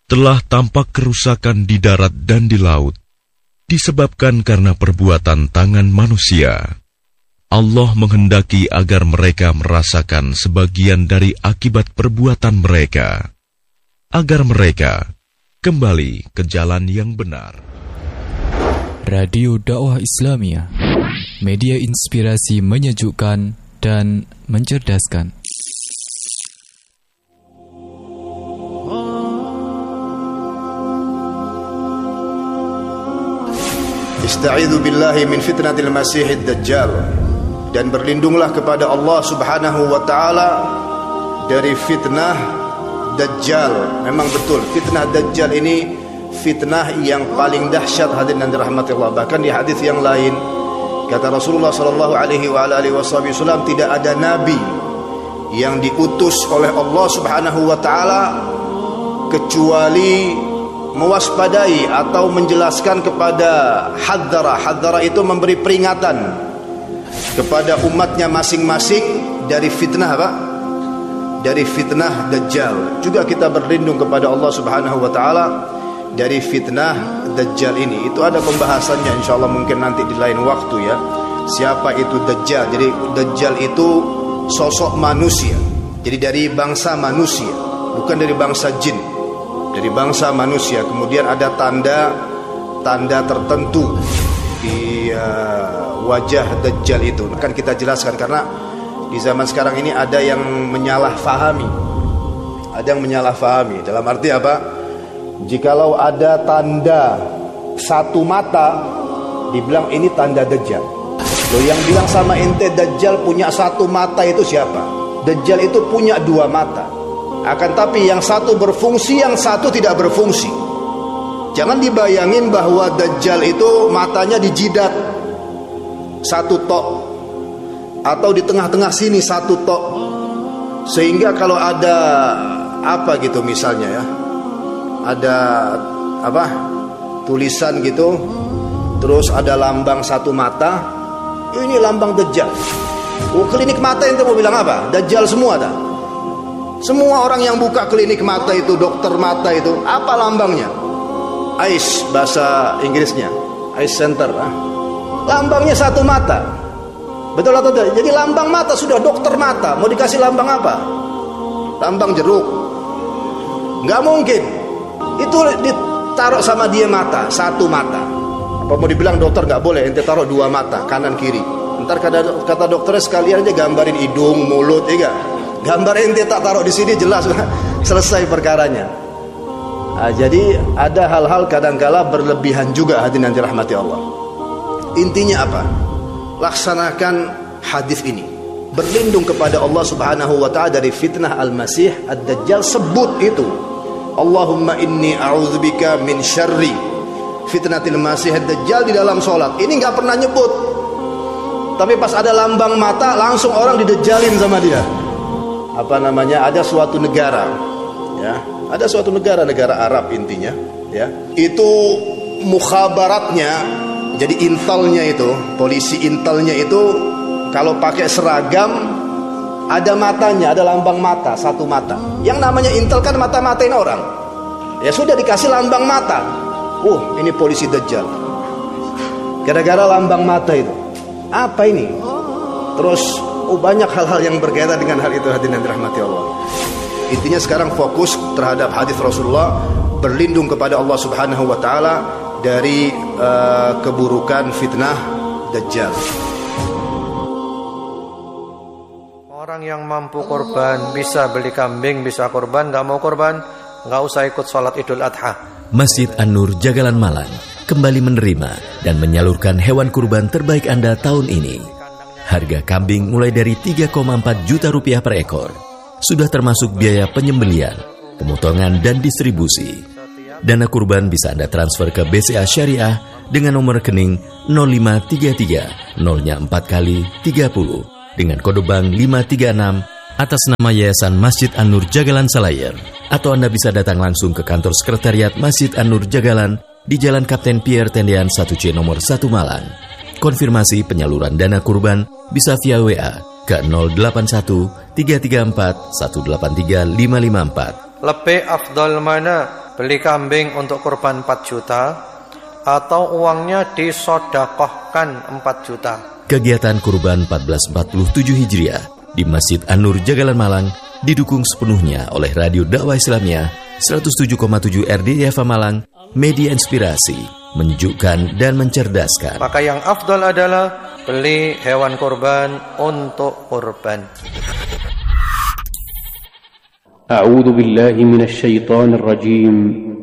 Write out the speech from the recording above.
telah tampak kerusakan di darat dan di laut, disebabkan karena perbuatan tangan manusia. Allah menghendaki agar mereka merasakan sebagian dari akibat perbuatan mereka, agar mereka kembali ke jalan yang benar. Radio Dakwah Islamiyah, media inspirasi menyejukkan dan mencerdaskan. Ista'idzu billahi min fitnatil Masiihid Dajjal, dan berlindunglah kepada Allah Subhanahu wa taala dari fitnah Dajjal. Memang betul, fitnah Dajjal ini fitnah yang paling dahsyat, hadirin dan dirahmati Allah. Bahkan di hadis yang lain kata Rasulullah sallallahu alaihi wasallam, tidak ada nabi yang diutus oleh Allah Subhanahu wa taala kecuali mewaspadai atau menjelaskan kepada hadzara itu memberi peringatan kepada umatnya masing-masing dari fitnah apa? Dari fitnah Dajjal. Juga kita berlindung kepada Allah Subhanahu wa taala dari fitnah Dajjal ini. Itu ada pembahasannya insyaallah mungkin nanti di lain waktu ya. Siapa itu Dajjal? Jadi Dajjal itu sosok manusia. Jadi dari bangsa manusia, bukan dari bangsa jin. Dari bangsa manusia. Kemudian ada tanda tertentu di wajah Dajjal itu. Akan kita jelaskan karena di zaman sekarang ini ada yang menyalahfahami. Ada yang menyalahfahami. Dalam arti apa? Jikalau ada tanda satu mata, dibilang ini tanda Dajjal. Loh, yang bilang sama ente Dajjal punya satu mata itu siapa? Dajjal itu punya dua mata. Akan tapi yang satu berfungsi, yang satu tidak berfungsi. Jangan dibayangin bahwa Dajjal itu matanya di jidat satu tok, atau di tengah-tengah sini satu tok, sehingga kalau ada apa gitu misalnya ya, ada apa tulisan gitu, terus ada lambang satu mata, ini lambang Dajjal. Klinik mata itu mau bilang apa? Dajjal semua dah. Semua orang yang buka klinik mata itu, dokter mata itu, apa lambangnya? Eyes, bahasa Inggrisnya, Eyes Center. Lambangnya satu mata. Betul atau tidak? Jadi lambang mata sudah dokter mata. Mau dikasih lambang apa? Lambang jeruk? Nggak mungkin. Itu ditaruh sama dia mata, satu mata. Apa mau dibilang dokter nggak boleh ente taruh dua mata, kanan kiri. Ntar kata dokternya sekalian aja gambarin hidung, mulut, ya gak? Gambar ente tak taruh di sini jelas selesai perkaranya. Nah, jadi ada hal-hal kadangkala berlebihan juga, hadirin yang dirahmati Allah. Intinya apa? Laksanakan hadis ini. Berlindung kepada Allah Subhanahu wa taala dari fitnah Al-Masih Ad-Dajjal. Sebut itu. Allahumma inni a'udzubika min syarri fitnatil Masih Ad-Dajjal di dalam sholat. Ini nggak pernah nyebut. Tapi pas ada lambang mata langsung orang didajjalin sama dia. Apa namanya, ada suatu negara ya, ada suatu negara Arab intinya ya, itu mukhabaratnya, jadi intelnya itu, polisi intelnya itu kalau pakai seragam ada matanya, ada lambang mata, satu mata. Yang namanya intel kan mata-matain orang ya, sudah dikasih lambang mata. Ini polisi Dajjal gara-gara lambang mata itu. Apa ini? Terus banyak hal-hal yang berkaitan dengan hal itu, hadirin yang dirahmati Allah. Intinya sekarang fokus terhadap hadis Rasulullah, berlindung kepada Allah Subhanahu wa taala dari keburukan fitnah Dajjal. Orang yang mampu korban, bisa beli kambing, bisa korban. Gak mau korban, gak usah ikut sholat Idul Adha. Masjid An-Nur Jagalan Malang kembali menerima dan menyalurkan hewan kurban terbaik Anda tahun ini. Harga kambing mulai dari 3,4 juta rupiah per ekor. Sudah termasuk biaya penyembelian, pemotongan, dan distribusi. Dana kurban bisa Anda transfer ke BCA Syariah dengan nomor rekening 0533 0-4 kali 30 dengan kode bank 536 atas nama Yayasan Masjid An-Nur Jagalan Selayar. Atau Anda bisa datang langsung ke kantor sekretariat Masjid An-Nur Jagalan di Jalan Kapten Pierre Tendean 1C nomor 1 Malang. Konfirmasi penyaluran dana kurban bisa via WA ke 081 334 183 554. Lebih afdal mana beli kambing untuk kurban 4 juta atau uangnya disodakohkan 4 juta. Kegiatan kurban 1447 Hijriah di Masjid An-Nur Jagalan Malang didukung sepenuhnya oleh Radio Dakwah Islamiyah 107,7 RDIFA Malang, media inspirasi, menyejukkan dan mencerdaskan. Maka yang afdal adalah beli hewan kurban untuk kurban. A'udzu billahi minasy syaithanir rajim.